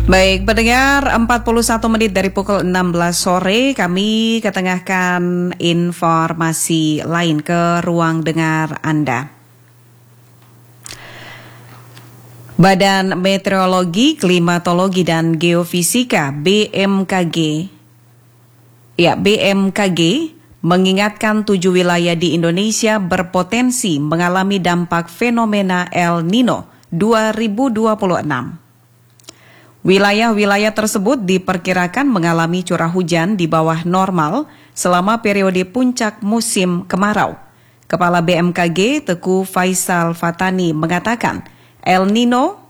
Baik, pendengar, 41 menit dari pukul 16 sore kami ketengahkan informasi lain ke ruang dengar Anda. Badan Meteorologi, Klimatologi dan Geofisika BMKG mengingatkan 7 wilayah di Indonesia berpotensi mengalami dampak fenomena El Nino 2026. Wilayah-wilayah tersebut diperkirakan mengalami curah hujan di bawah normal selama periode puncak musim kemarau. Kepala BMKG Teguh Faisal Fatani mengatakan, El Nino.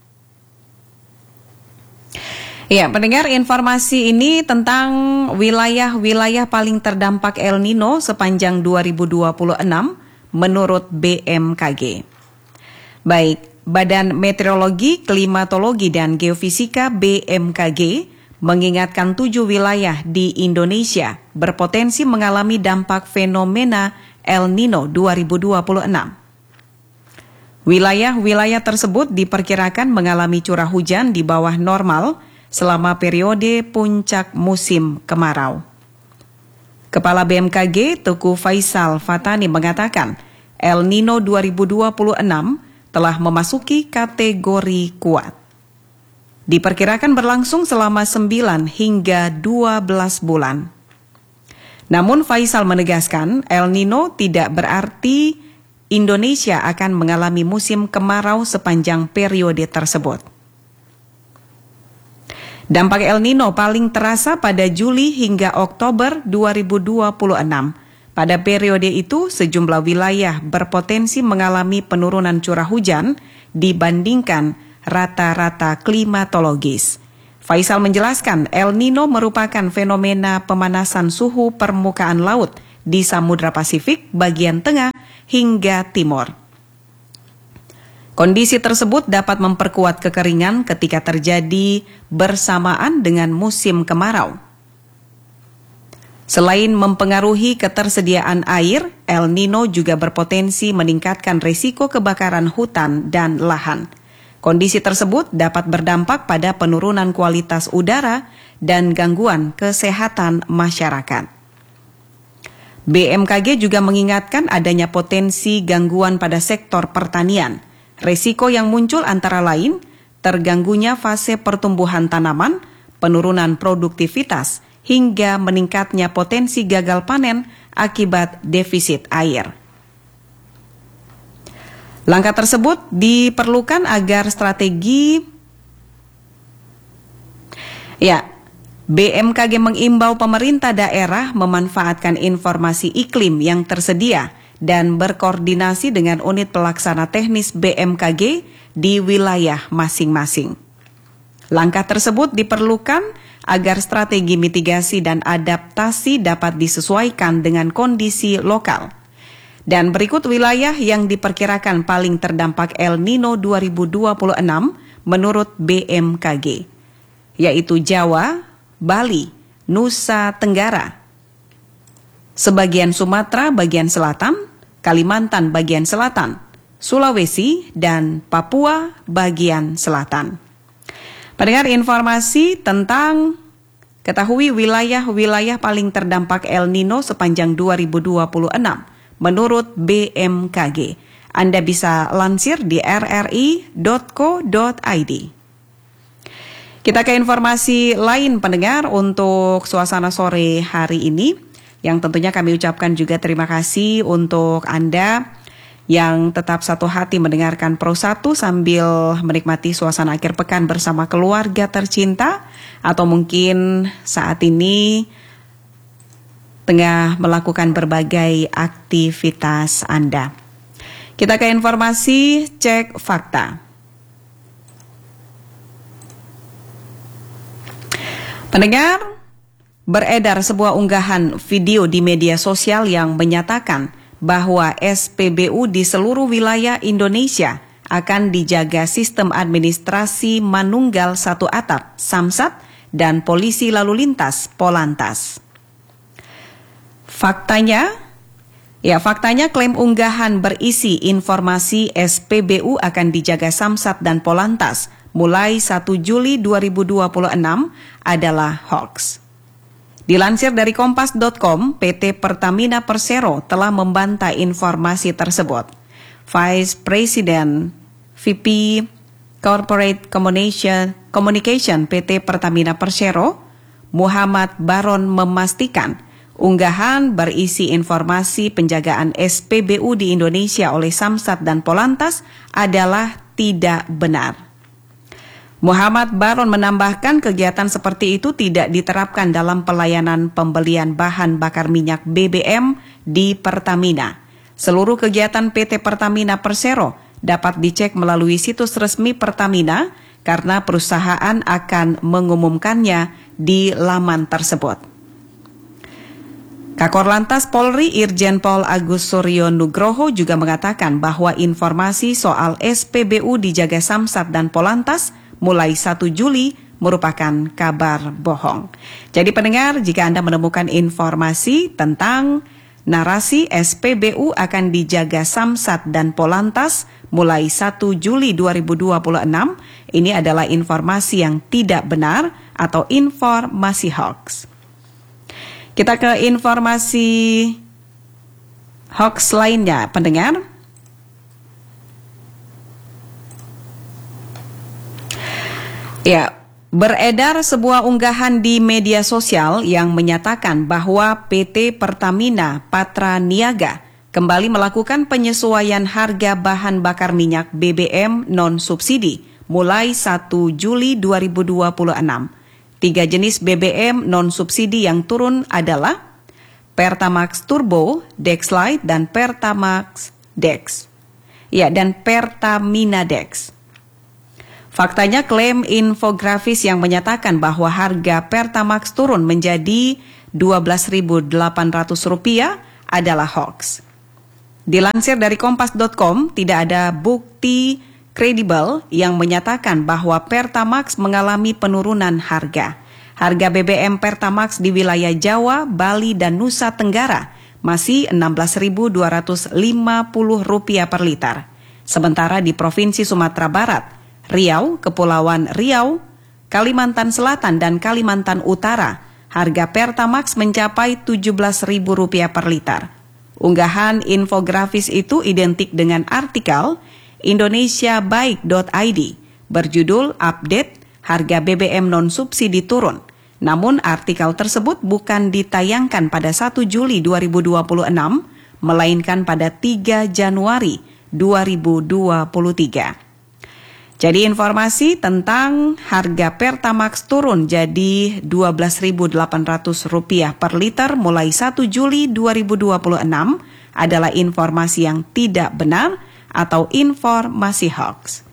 Ya, pendengar, informasi ini tentang wilayah-wilayah paling terdampak El Nino sepanjang 2026 menurut BMKG. Baik. Badan Meteorologi, Klimatologi dan Geofisika BMKG mengingatkan 7 wilayah di Indonesia berpotensi mengalami dampak fenomena El Nino 2026. Wilayah-wilayah tersebut diperkirakan mengalami curah hujan di bawah normal selama periode puncak musim kemarau. Kepala BMKG Teguh Faisal Fatani mengatakan, El Nino 2026 telah memasuki kategori kuat. Diperkirakan berlangsung selama 9 hingga 12 bulan. Namun Faisal menegaskan, El Nino tidak berarti Indonesia akan mengalami musim kemarau sepanjang periode tersebut. Dampak El Nino paling terasa pada Juli hingga Oktober 2026. Pada periode itu, sejumlah wilayah berpotensi mengalami penurunan curah hujan dibandingkan rata-rata klimatologis. Faisal menjelaskan, El Nino merupakan fenomena pemanasan suhu permukaan laut di Samudra Pasifik bagian tengah hingga timur. Kondisi tersebut dapat memperkuat kekeringan ketika terjadi bersamaan dengan musim kemarau. Selain mempengaruhi ketersediaan air, El Nino juga berpotensi meningkatkan risiko kebakaran hutan dan lahan. Kondisi tersebut dapat berdampak pada penurunan kualitas udara dan gangguan kesehatan masyarakat. BMKG juga mengingatkan adanya potensi gangguan pada sektor pertanian. Risiko yang muncul antara lain terganggunya fase pertumbuhan tanaman, penurunan produktivitas, hingga meningkatnya potensi gagal panen akibat defisit air. Langkah tersebut diperlukan agar BMKG mengimbau pemerintah daerah memanfaatkan informasi iklim yang tersedia dan berkoordinasi dengan unit pelaksana teknis BMKG di wilayah masing-masing. Langkah tersebut diperlukan agar strategi mitigasi dan adaptasi dapat disesuaikan dengan kondisi lokal. Dan berikut wilayah yang diperkirakan paling terdampak El Nino 2026 menurut BMKG, yaitu Jawa, Bali, Nusa Tenggara, sebagian Sumatera bagian selatan, Kalimantan bagian selatan, Sulawesi, dan Papua bagian selatan. Pendengar, informasi tentang ketahui wilayah-wilayah paling terdampak El Nino sepanjang 2026 menurut BMKG. Anda bisa lansir di rri.co.id. Kita ke informasi lain, pendengar, untuk suasana sore hari ini, yang tentunya kami ucapkan juga terima kasih untuk Anda yang tetap satu hati mendengarkan Pro 1 sambil menikmati suasana akhir pekan bersama keluarga tercinta, atau mungkin saat ini tengah melakukan berbagai aktivitas Anda. Kita ke informasi cek fakta. Pendengar, beredar sebuah unggahan video di media sosial yang menyatakan bahwa SPBU di seluruh wilayah Indonesia akan dijaga sistem administrasi manunggal satu atap, Samsat, dan polisi lalu lintas, Polantas. Faktanya, Ya, faktanya klaim unggahan berisi informasi SPBU akan dijaga Samsat dan Polantas mulai 1 Juli 2026 adalah hoax. Dilansir dari Kompas.com, PT Pertamina Persero telah membantah informasi tersebut. Vice President VP Corporate Communication PT Pertamina Persero, Muhammad Baron memastikan unggahan berisi informasi penjagaan SPBU di Indonesia oleh Samsat dan Polantas adalah tidak benar. Muhammad Baron menambahkan kegiatan seperti itu tidak diterapkan dalam pelayanan pembelian bahan bakar minyak BBM di Pertamina. Seluruh kegiatan PT Pertamina Persero dapat dicek melalui situs resmi Pertamina karena perusahaan akan mengumumkannya di laman tersebut. Kakor Lantas Polri Irjen Pol Agus Suryo Nugroho juga mengatakan bahwa informasi soal SPBU dijaga Samsat dan Polantas mulai 1 Juli merupakan kabar bohong. Jadi pendengar, jika Anda menemukan informasi tentang narasi SPBU akan dijaga Samsat dan Polantas mulai 1 Juli 2026, ini adalah informasi yang tidak benar atau informasi hoax. Kita ke informasi hoax lainnya, pendengar. Ya, beredar sebuah unggahan di media sosial yang menyatakan bahwa PT Pertamina Patra Niaga kembali melakukan penyesuaian harga bahan bakar minyak BBM non-subsidi mulai 1 Juli 2026. 3 jenis BBM non-subsidi yang turun adalah Pertamax Turbo, Dex Lite, dan Pertamax Dex. Ya, dan Pertamina Dex. Faktanya klaim infografis yang menyatakan bahwa harga Pertamax turun menjadi Rp12.800 adalah hoax. Dilansir dari Kompas.com, tidak ada bukti kredibel yang menyatakan bahwa Pertamax mengalami penurunan harga. Harga BBM Pertamax di wilayah Jawa, Bali, dan Nusa Tenggara masih Rp16.250 per liter. Sementara di Provinsi Sumatera Barat, Riau, Kepulauan Riau, Kalimantan Selatan, dan Kalimantan Utara, harga Pertamax mencapai Rp17.000 per liter. Unggahan infografis itu identik dengan artikel indonesiabaik.id berjudul Update Harga BBM non-subsidi turun. Namun artikel tersebut bukan ditayangkan pada 1 Juli 2026, melainkan pada 3 Januari 2023. Jadi informasi tentang harga Pertamax turun jadi Rp12.800 per liter mulai 1 Juli 2026 adalah informasi yang tidak benar atau informasi hoax.